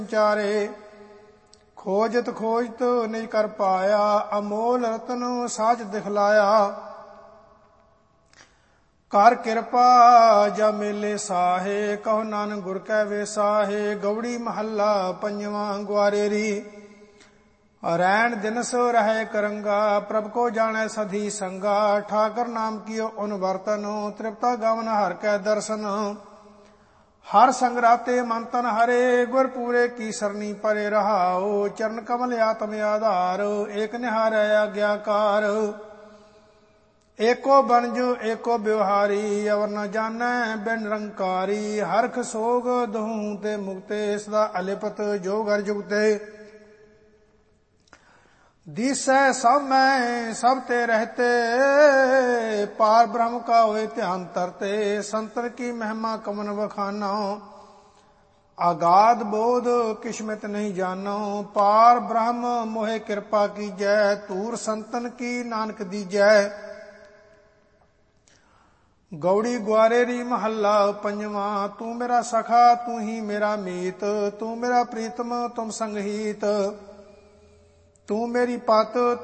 ਚਾਰੇ। ਖੋਜਤ ਖੋਜਤ ਨਿਜ ਕਰ ਪਾਇਆ, ਅਮੋਲ ਰਤਨ ਸਾਚ ਦਿਖਲਾਇਆ। ਕਰ ਕਿਰਪਾ ਜਾ ਮੇਲੇ ਸਾਹੇ, ਕਹੋ ਨਾਨਕ ਗੁਰ ਕੈ ਵੇਸਾਹੇ। ਗਉੜੀ ਮਹੱਲਾ ਪੰਜਵਾਂ। ਗੁਆਰੇਰੀ ਰੈਣ ਦਿਨਸ ਰਹਿ ਕਰੰਗਾ, ਪ੍ਰਭ ਕੋ ਜਾਣੈ ਸਧੀ ਸੰਗਾ। ਠਾਕਰ ਨਾਮ ਕੀਓ ਉਨ ਵਰਤਨ, ਤ੍ਰਿਪਤਾ ਗਵਨ ਹਰਿ ਕੈ ਦਰਸ਼ਨ। ਹਰ ਸੰਗ ਰਾਤੇ ਮਨ ਤਨ ਹਰੇ, ਗੁਰ ਪੂਰੇ ਕੀ ਸਰਨੀ ਪਰੇ ਰਹਾਉ। ਚਰਨ ਕਮਲ ਆਤਮ ਆਧਾਰ, ਏਕ ਨਿਹਾਰੈ ਆਗਿਆਕਾਰ। ਏਕੋ ਬਣਜ ਏਕੋ ਬਿਵਹਾਰੀ, ਅਵਰ ਨ ਜਾਣੈ ਬਿਨ ਨਿਰੰਕਾਰੀ। ਹਰਖ ਸੋਗ ਦਹੂੰ ਤੇ ਮੁਕਤੇ, ਸਦਾ ਅਲਿਪਤ ਜੋ ਘਰ ਜੁਗਤੇ। ਦੀਸੈ ਸਭ ਮੈਂ ਸਭ ਤੇ ਰਹਤੇ, ਪਾਰ ਬ੍ਰਹਮ ਕਾ ਹੋਏ ਧਿਆਨ ਤਰਤੇ। ਸੰਤਨ ਕੀ ਮਹਿਮਾ ਕਮਨ ਵਖਾਨੋ, ਆਗਾਦ ਬੋਧ ਕਿਸਮਤ ਨਹੀਂ ਜਾਨੋ। ਪਾਰ ਬ੍ਰਹਮ ਮੋਹਿ ਕਿਰਪਾ ਕੀਜੈ, ਧੂਰ ਸੰਤਨ ਕੀ ਨਾਨਕ ਦੀਜੈ। ਗਉੜੀ ਗੁਆਰੇਰੀ ਮਹੱਲਾ ਪੰਜਵਾਂ। ਤੂੰ ਮੇਰਾ ਸਖਾ ਤੂੰ ਹੀ ਮੇਰਾ ਮੀਤ, ਤੂੰ ਮੇਰਾ ਪ੍ਰੀਤਮ ਤੁਮ ਸੰਗਹੀਤ। ਤੂੰ ਮੇਰੀ ਪਤ